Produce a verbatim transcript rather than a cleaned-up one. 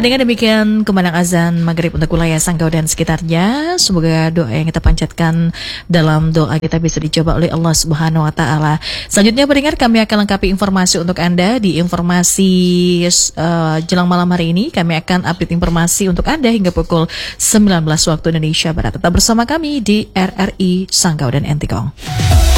dengan demikian kumandang azan maghrib untuk wilayah Sanggau dan sekitarnya. Semoga doa yang kita panjatkan dalam doa kita bisa dijawab oleh Allah Subhanahu Wa Taala. Selanjutnya pendengar, kami akan lengkapi informasi untuk Anda di informasi uh, jelang malam hari ini. Kami akan update informasi untuk Anda hingga pukul sembilan belas waktu Indonesia Barat. Tetap bersama kami di R R I Sanggau dan Entikong.